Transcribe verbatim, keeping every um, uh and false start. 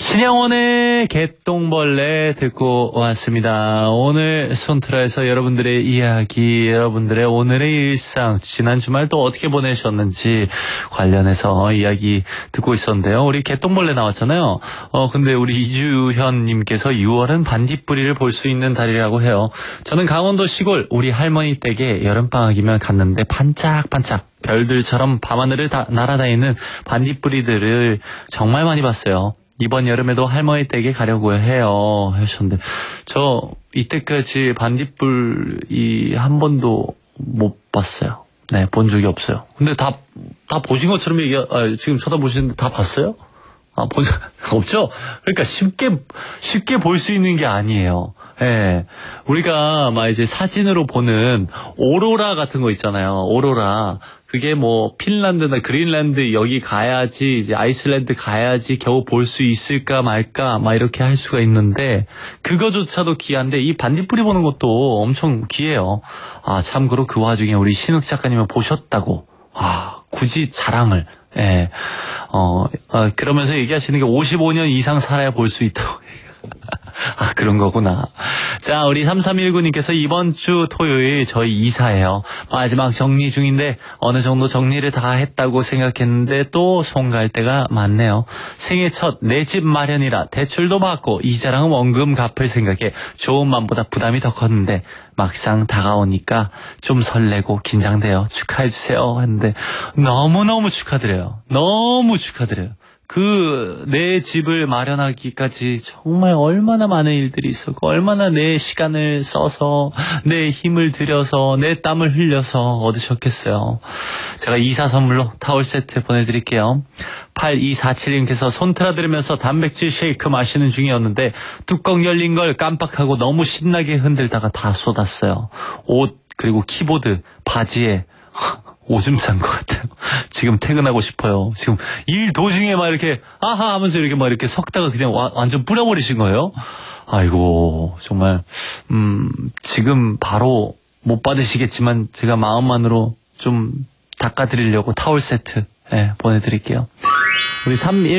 신영원의 개똥벌레 듣고 왔습니다. 오늘 손트라에서 여러분들의 이야기, 여러분들의 오늘의 일상, 지난 주말 또 어떻게 보내셨는지 관련해서 이야기 듣고 있었는데요. 우리 개똥벌레 나왔잖아요. 어 근데 우리 이주현님께서 유월은 반딧불이를 볼 수 있는 달이라고 해요. 저는 강원도 시골 우리 할머니 댁에 여름방학이면 갔는데 반짝반짝 별들처럼 밤하늘을 다 날아다니는 반딧불이들을 정말 많이 봤어요. 이번 여름에도 할머니 댁에 가려고 해요 하셨는데, 저 이때까지 반딧불이 한 번도 못 봤어요. 네, 본 적이 없어요. 근데 다, 다 보신 것처럼 얘기, 아, 지금 쳐다보시는데 다 봤어요? 아, 본 적 없죠? 그러니까 쉽게, 쉽게 볼 수 있는 게 아니에요. 예. 네. 우리가 막 이제 사진으로 보는 오로라 같은 거 있잖아요. 오로라. 그게 뭐 핀란드나 그린란드 여기 가야지, 이제 아이슬란드 가야지 겨우 볼 수 있을까 말까 막 이렇게 할 수가 있는데, 그거조차도 귀한데 이 반딧불이 보는 것도 엄청 귀해요. 아, 참고로 그 와중에 우리 신욱 작가님은 보셨다고. 아, 굳이 자랑을. 예. 어, 어, 그러면서 얘기하시는 게 오십오 년 이상 살아야 볼 수 있다고. 아, 그런 거구나. 자, 우리 삼삼일구님께서 이번 주 토요일 저희 이사해요. 마지막 정리 중인데 어느 정도 정리를 다 했다고 생각했는데 또 손갈 데가 많네요. 생애 첫 내 집 마련이라 대출도 받고 이자랑 원금 갚을 생각에 좋은 맘보다 부담이 더 컸는데 막상 다가오니까 좀 설레고 긴장돼요. 축하해주세요 했는데 너무너무 축하드려요. 너무 축하드려요. 그, 내 집을 마련하기까지 정말 얼마나 많은 일들이 있었고, 얼마나 내 시간을 써서, 내 힘을 들여서, 내 땀을 흘려서 얻으셨겠어요. 제가 이사 선물로 타월 세트 보내드릴게요. 팔이사칠님께서 손트라 들으면서 단백질 쉐이크 마시는 중이었는데, 뚜껑 열린 걸 깜빡하고 너무 신나게 흔들다가 다 쏟았어요. 옷, 그리고 키보드, 바지에, 오줌 싼 것 같아요. 지금 퇴근하고 싶어요. 지금 일 도중에 막 이렇게 아하 하면서 이렇게 막 이렇게 섞다가 그냥 와, 완전 뿌려버리신 거예요. 아이고, 정말 음 지금 바로 못 받으시겠지만 제가 마음만으로 좀 닦아드리려고 타월 세트 예, 보내드릴게요. 우리 삼일